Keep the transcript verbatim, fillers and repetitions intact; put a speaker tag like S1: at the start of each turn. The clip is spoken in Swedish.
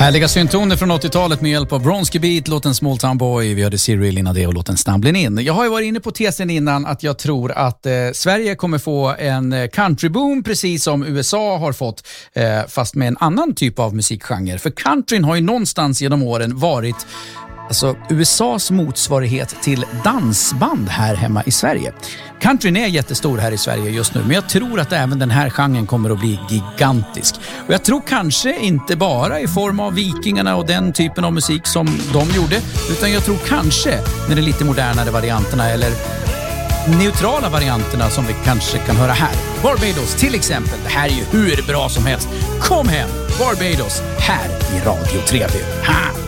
S1: Härliga syntoner från åttiotalet med hjälp av Bronski Beat, låten Small Town Boy. Vi hade Cyril innan det och låten Stumbling In. Jag har ju varit inne på tesen innan att jag tror att eh, Sverige kommer få en countryboom precis som U S A har fått, eh, fast med en annan typ av musikgenre. För countryn har ju någonstans genom åren varit alltså U S A:s motsvarighet till dansband här hemma i Sverige. Countryn är jättestor här i Sverige just nu, men jag tror att även den här genren kommer att bli gigantisk. Och jag tror kanske inte bara i form av Vikingarna och den typen av musik som de gjorde, utan jag tror kanske med de lite modernare varianterna eller neutrala varianterna som vi kanske kan höra här. Barbados till exempel, det här är ju hur bra som helst. Kom hem, Barbados, här i Radio Trevlig. Ha!